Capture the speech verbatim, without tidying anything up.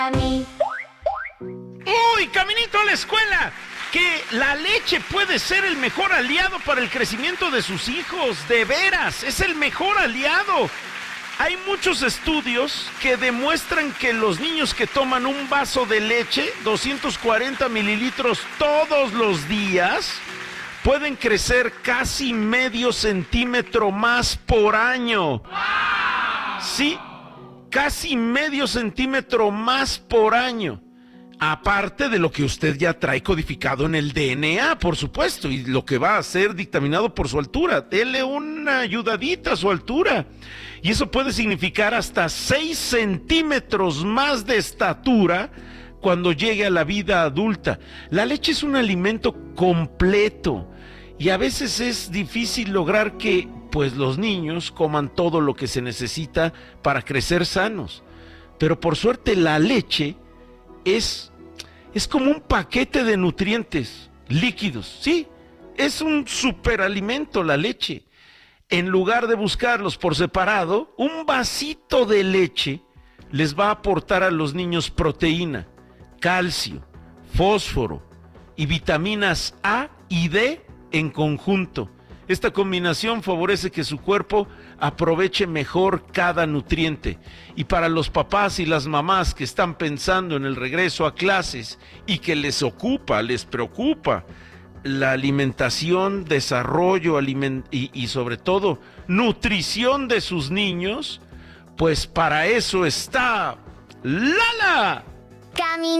¡Uy, caminito a la escuela! Que la leche puede ser el mejor aliado para el crecimiento de sus hijos. De veras, es el mejor aliado. Hay muchos estudios que demuestran que los niños que toman un vaso de leche, doscientos cuarenta mililitros todos los días, pueden crecer casi medio centímetro más por año. Sí, casi medio centímetro más por año. Aparte de lo que usted ya trae codificado en el D N A, por supuesto, y lo que va a ser dictaminado por su altura. Dele una ayudadita a su altura. Y eso puede significar hasta seis centímetros más de estatura cuando llegue a la vida adulta. La leche es un alimento completo y a veces es difícil lograr que pues los niños coman todo lo que se necesita para crecer sanos. Pero por suerte la leche es Es como un paquete de nutrientes líquidos, sí, es un superalimento la leche. En lugar de buscarlos por separado, un vasito de leche les va a aportar a los niños proteína, calcio, fósforo y vitaminas A y D en conjunto. Esta combinación favorece que su cuerpo aproveche mejor cada nutriente. Y para los papás y las mamás que están pensando en el regreso a clases y que les ocupa, les preocupa la alimentación, desarrollo aliment- y, y sobre todo nutrición de sus niños, pues para eso está Lala. Camino.